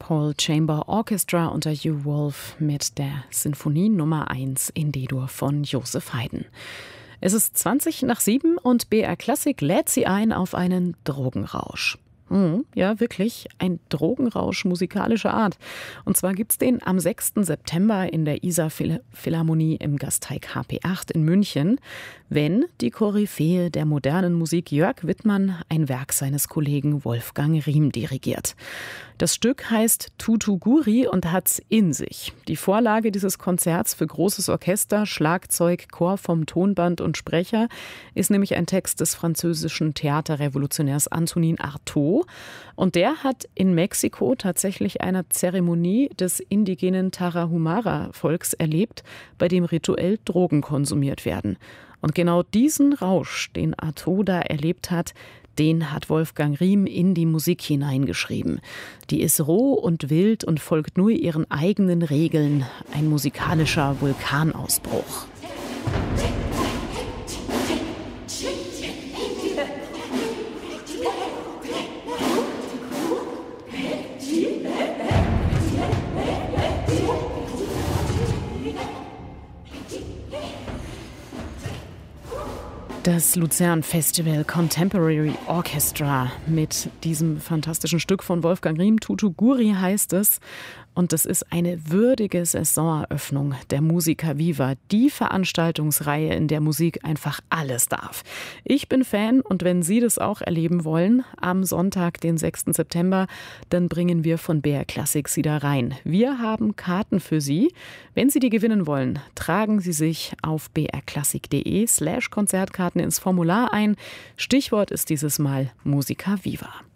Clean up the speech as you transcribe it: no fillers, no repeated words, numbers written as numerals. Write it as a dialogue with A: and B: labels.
A: Hall Chamber Orchestra unter Hugh Wolf mit der Sinfonie Nummer 1 in D-Dur von Joseph Haydn. Es ist 7:20 und BR Klassik lädt Sie ein auf einen Drogenrausch. Ja, wirklich, ein Drogenrausch musikalischer Art. Und zwar gibt's den am 6. September in der Isar Philharmonie im Gasteig HP8 in München, wenn die Koryphäe der modernen Musik Jörg Wittmann ein Werk seines Kollegen Wolfgang Riem dirigiert. Das Stück heißt Tutu Guri und hat's in sich. Die Vorlage dieses Konzerts für großes Orchester, Schlagzeug, Chor vom Tonband und Sprecher ist nämlich ein Text des französischen Theaterrevolutionärs Antonin Artaud. Und der hat in Mexiko tatsächlich einer Zeremonie des indigenen Tarahumara-Volks erlebt, bei dem rituell Drogen konsumiert werden. Und genau diesen Rausch, den Artaud da erlebt hat, den hat Wolfgang Riem in die Musik hineingeschrieben. Die ist roh und wild und folgt nur ihren eigenen Regeln. Ein musikalischer Vulkanausbruch. Das Luzern Festival Contemporary Orchestra mit diesem fantastischen Stück von Wolfgang Riem, Tutu Guri heißt es. Und das ist eine würdige Saisoneröffnung der Musica Viva, die Veranstaltungsreihe, in der Musik einfach alles darf. Ich bin Fan und wenn Sie das auch erleben wollen, am Sonntag, den 6. September, dann bringen wir von BR Klassik Sie da rein. Wir haben Karten für Sie. Wenn Sie die gewinnen wollen, tragen Sie sich auf brklassik.de/Konzertkarten ins Formular ein. Stichwort ist dieses Mal Musica Viva.